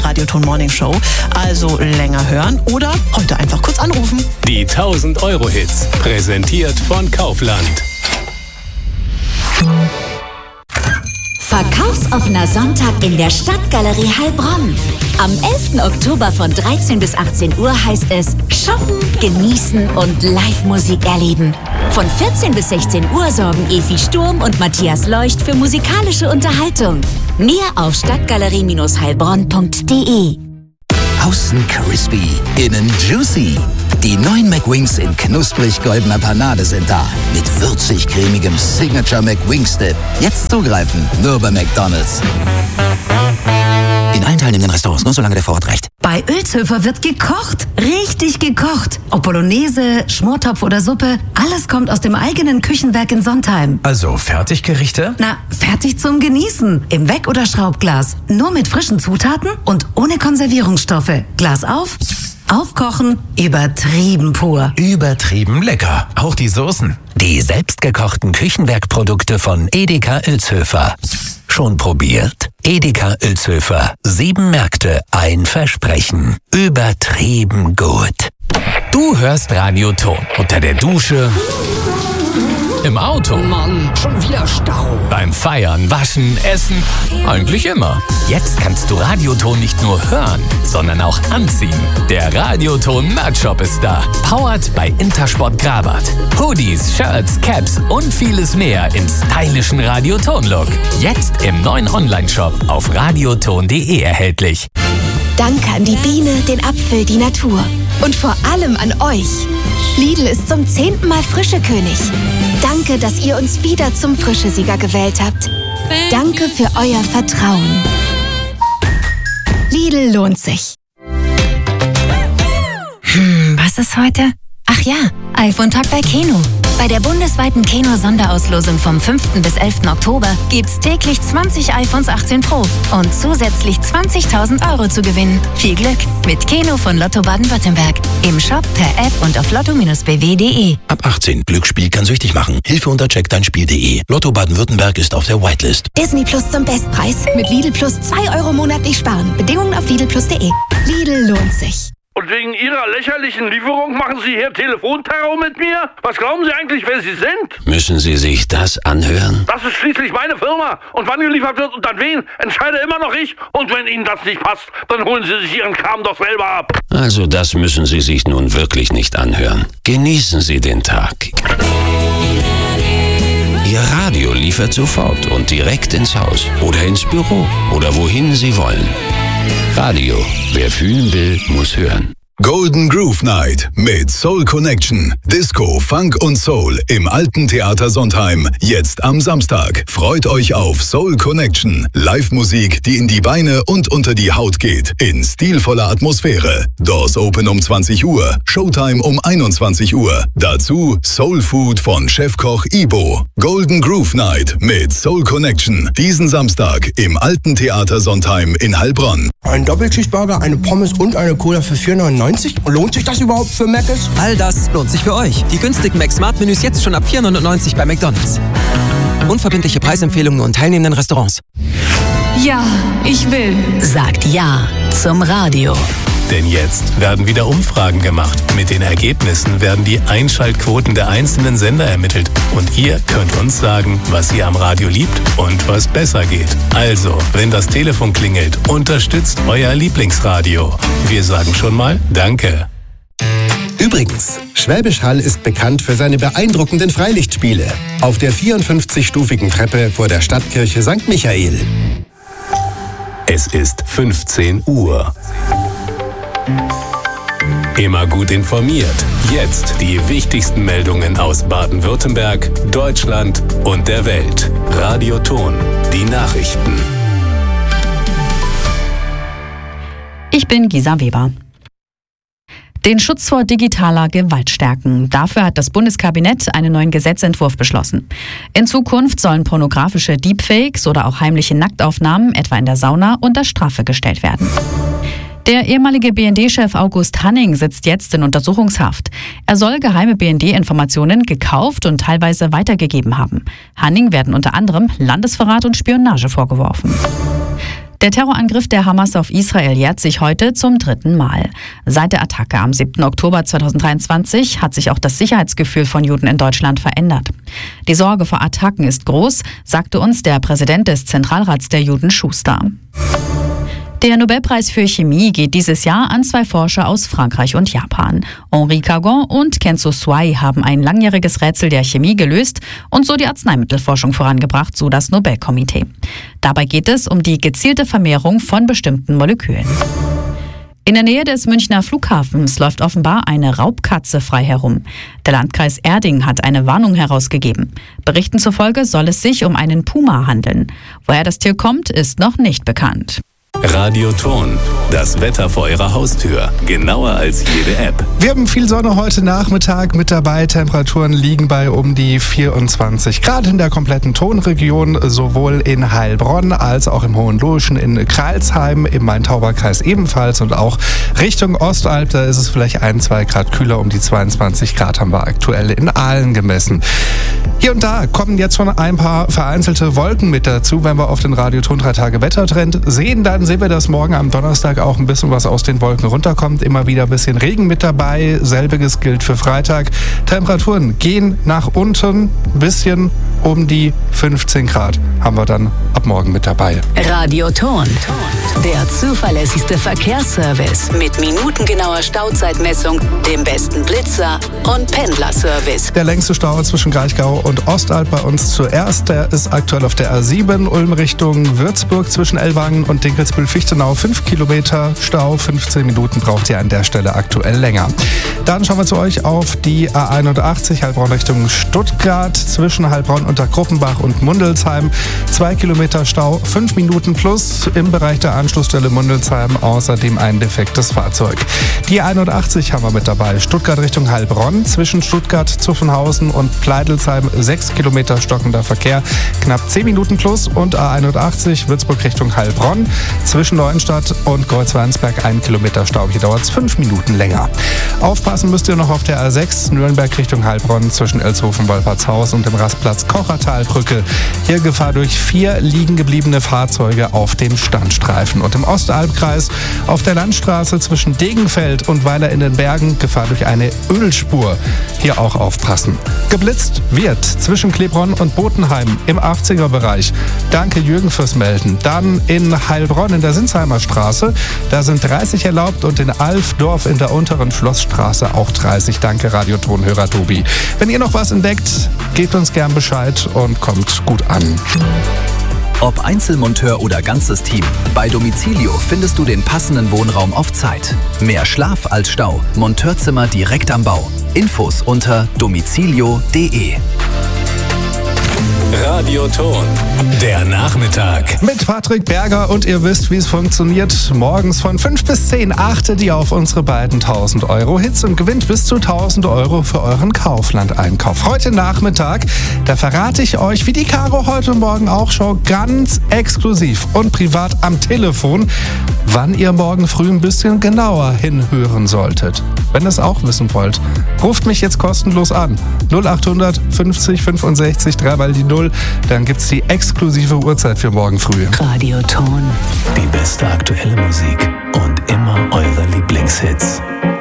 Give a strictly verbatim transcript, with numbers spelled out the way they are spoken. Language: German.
Radioton Morning Show. Also länger hören oder heute einfach kurz anrufen. Die tausend Euro Hits, präsentiert von Kaufland. Verkaufsoffener Sonntag in der Stadtgalerie Heilbronn. Am elften Oktober von dreizehn bis achtzehn Uhr heißt es shoppen, genießen und Live-Musik erleben. Von vierzehn bis sechzehn Uhr sorgen Evi Sturm und Matthias Leucht für musikalische Unterhaltung. Mehr auf stadtgalerie Bindestrich heilbronn punkt de. Außen crispy, innen juicy. Die neuen McWings in knusprig goldener Panade sind da. Mit würzig cremigem Signature McWings Dip. Jetzt zugreifen, nur bei McDonald's. In allen teilnehmenden Restaurants, nur solange der Vorrat reicht. Bei Oelzhöfer wird gekocht. Richtig gekocht. Ob Bolognese, Schmortopf oder Suppe, alles kommt aus dem eigenen Küchenwerk in Sontheim. Also Fertiggerichte? Na, fertig zum Genießen. Im Weck- oder Schraubglas. Nur mit frischen Zutaten und ohne Konservierungsstoffe. Glas auf, aufkochen, übertrieben pur. Übertrieben lecker. Auch die Soßen. Die selbstgekochten Küchenwerkprodukte von Edeka Oelzhöfer. Schon probiert? Edeka Oelzhöfer. Sieben Märkte, ein Versprechen. Übertrieben gut. Du hörst Radioton unter der Dusche, im Auto, Mann, schon wieder Stau. beim Feiern, Waschen, Essen, eigentlich immer. Jetzt kannst du Radioton nicht nur hören, sondern auch anziehen. Der Radioton Merch-Shop ist da. Powered bei Intersport Grabat. Hoodies, Shirts, Caps und vieles mehr im stylischen Radioton-Look. Jetzt im neuen Online-Shop auf radioton punkt de erhältlich. Danke an die Biene, den Apfel, die Natur. Und vor allem an euch. Lidl ist zum zehnten Mal Frischekönig. Danke, dass ihr uns wieder zum Frischesieger gewählt habt. Danke für euer Vertrauen. Lidl lohnt sich. Hm, was ist heute? Ach ja, iPhone-Tag bei Keno. Bei der bundesweiten Keno-Sonderauslosung vom fünften bis elften Oktober gibt's täglich zwanzig iPhones achtzehn Pro und zusätzlich zwanzigtausend Euro zu gewinnen. Viel Glück mit Keno von Lotto Baden-Württemberg. Im Shop, per App und auf lotto Bindestrich b w punkt de. Ab achtzehn. Glücksspiel kann süchtig machen. Hilfe unter check dein spiel punkt de. Lotto Baden-Württemberg ist auf der Whitelist. Disney Plus zum Bestpreis. Mit Lidl Plus zwei Euro monatlich sparen. Bedingungen auf lidl plus punkt de. Lidl lohnt sich. Und wegen Ihrer lächerlichen Lieferung machen Sie hier Telefonterror mit mir? Was glauben Sie eigentlich, wer Sie sind? Müssen Sie sich das anhören? Das ist schließlich meine Firma. Und wann geliefert wird und an wen, entscheide immer noch ich. Und wenn Ihnen das nicht passt, dann holen Sie sich Ihren Kram doch selber ab. Also das müssen Sie sich nun wirklich nicht anhören. Genießen Sie den Tag. Ihr Radio liefert sofort und direkt ins Haus oder ins Büro oder wohin Sie wollen. Radio. Wer fühlen will, muss hören. Golden Groove Night mit Soul Connection. Disco, Funk und Soul im Alten Theater Sontheim. Jetzt am Samstag. Freut euch auf Soul Connection. Live-Musik, die in die Beine und unter die Haut geht. In stilvoller Atmosphäre. Doors Open um zwanzig Uhr. Showtime um einundzwanzig Uhr. Dazu Soul Food von Chefkoch Ibo. Golden Groove Night mit Soul Connection. Diesen Samstag im Alten Theater Sontheim in Heilbronn. Ein Doppelcheeseburger, eine Pommes und eine Cola für vier neunundneunzig. Lohnt sich das überhaupt für Mc's? All das lohnt sich für euch. Die günstigen Mac-Smart-Menüs jetzt schon ab vier neunundneunzig bei McDonald's. Unverbindliche Preisempfehlungen nur in teilnehmenden Restaurants. Ja, ich will. Sagt Ja zum Radio. Denn jetzt werden wieder Umfragen gemacht. Mit den Ergebnissen werden die Einschaltquoten der einzelnen Sender ermittelt. Und ihr könnt uns sagen, was ihr am Radio liebt und was besser geht. Also, wenn das Telefon klingelt, unterstützt euer Lieblingsradio. Wir sagen schon mal Danke. Übrigens, Schwäbisch Hall ist bekannt für seine beeindruckenden Freilichtspiele. Auf der vierundfünfzigstufigen Treppe vor der Stadtkirche Sankt Michael. Es ist fünfzehn Uhr. Immer gut informiert. Jetzt die wichtigsten Meldungen aus Baden-Württemberg, Deutschland und der Welt. Radioton, die Nachrichten. Ich bin Gisa Weber. Den Schutz vor digitaler Gewalt stärken. Dafür hat das Bundeskabinett einen neuen Gesetzentwurf beschlossen. In Zukunft sollen pornografische Deepfakes oder auch heimliche Nacktaufnahmen, etwa in der Sauna, unter Strafe gestellt werden. Der ehemalige B N D-Chef August Hanning sitzt jetzt in Untersuchungshaft. Er soll geheime B N D-Informationen gekauft und teilweise weitergegeben haben. Hanning werden unter anderem Landesverrat und Spionage vorgeworfen. Der Terrorangriff der Hamas auf Israel jährt sich heute zum dritten Mal. Seit der Attacke am siebten Oktober zweitausenddreiundzwanzig hat sich auch das Sicherheitsgefühl von Juden in Deutschland verändert. Die Sorge vor Attacken ist groß, sagte uns der Präsident des Zentralrats der Juden, Schuster. Der Nobelpreis für Chemie geht dieses Jahr an zwei Forscher aus Frankreich und Japan. Henri Cagon und Kenzo Suai haben ein langjähriges Rätsel der Chemie gelöst und so die Arzneimittelforschung vorangebracht, so das Nobelkomitee. Dabei geht es um die gezielte Vermehrung von bestimmten Molekülen. In der Nähe des Münchner Flughafens läuft offenbar eine Raubkatze frei herum. Der Landkreis Erding hat eine Warnung herausgegeben. Berichten zufolge soll es sich um einen Puma handeln. Woher das Tier kommt, ist noch nicht bekannt. Radioton, das Wetter vor Ihrer Haustür. Genauer als jede App. Wir haben viel Sonne heute Nachmittag mit dabei. Temperaturen liegen bei um die vierundzwanzig Grad in der kompletten Tonregion, sowohl in Heilbronn als auch im Hohenloischen, in Crailsheim, im Main-Tauber-Kreis ebenfalls und auch Richtung Ostalb. Da ist es vielleicht ein, zwei Grad kühler. Um die zweiundzwanzig Grad haben wir aktuell in Aalen gemessen. Hier und da kommen jetzt schon ein paar vereinzelte Wolken mit dazu. Wenn wir auf den Radioton drei Tage Wettertrend sehen, dann sehen wir, dass morgen am Donnerstag auch ein bisschen was aus den Wolken runterkommt. Immer wieder ein bisschen Regen mit dabei. Selbiges gilt für Freitag. Temperaturen gehen nach unten. Ein bisschen um die fünfzehn Grad haben wir dann ab morgen mit dabei. Radioton. Der zuverlässigste Verkehrsservice mit minutengenauer Stauzeitmessung, dem besten Blitzer und Pendlerservice. Der längste Stau zwischen Kraichgau und Ostalb bei uns zuerst. Der ist aktuell auf der A sieben, Ulm Richtung Würzburg zwischen Ellwangen und Dinkelsbühl-Fichtenau. fünf Kilometer Stau, fünfzehn Minuten braucht ihr an der Stelle aktuell länger. Dann schauen wir zu euch auf die A einundachtzig, Heilbronn Richtung Stuttgart zwischen Heilbronn unter Gruppenbach und Mundelsheim. Zwei Kilometer Stau, fünf Minuten plus im Bereich der Anschlussstelle Mundelsheim, außerdem ein defektes Fahrzeug. Die einundachtzig haben wir mit dabei. Stuttgart Richtung Heilbronn zwischen Stuttgart, Zuffenhausen und Pleidelsheim. sechs Kilometer stockender Verkehr, knapp zehn Minuten plus. Und A einundachtzig Würzburg Richtung Heilbronn zwischen Neuenstadt und Kreuzweinsberg ein Kilometer Stau. Hier dauert es fünf Minuten länger. Aufpassen müsst ihr noch auf der A sechs Nürnberg Richtung Heilbronn zwischen Elshofen, Wolpertshaus und dem Rastplatz Kochertalbrücke. Hier Gefahr durch vier liegen gebliebene Fahrzeuge auf dem Standstreifen. Und im Ostalbkreis auf der Landstraße zwischen Degenfeld und Weiler in den Bergen Gefahr durch eine Ölspur. Hier auch aufpassen. Geblitzt wird zwischen Klebronn und Botenheim im achtziger Bereich. Danke Jürgen fürs Melden. Dann in Heilbronn in der Sinsheimer Straße. Da sind dreißig erlaubt und in Alfdorf in der unteren Schlossstraße auch dreißig. Danke Radiotonhörer Tobi. Wenn ihr noch was entdeckt, gebt uns gern Bescheid und kommt gut an. Ob Einzelmonteur oder ganzes Team, bei Domicilio findest du den passenden Wohnraum auf Zeit. Mehr Schlaf als Stau. Monteurzimmer direkt am Bau. Infos unter domicilio punkt de. Radioton, der Nachmittag. Mit Patrick Berger und ihr wisst, wie es funktioniert. Morgens von fünf bis zehn achtet ihr auf unsere beiden tausend Euro Hits und gewinnt bis zu tausend Euro für euren Kaufland-Einkauf. Heute Nachmittag, da verrate ich euch, wie die Caro heute Morgen auch schon ganz exklusiv und privat am Telefon, wann ihr morgen früh ein bisschen genauer hinhören solltet. Wenn ihr es auch wissen wollt, ruft mich jetzt kostenlos an. null achthundert fünfzig fünfundsechzig drei mal die null. Dann gibt's die exklusive Uhrzeit für morgen früh. Radioton. Die beste aktuelle Musik und immer eure Lieblingshits.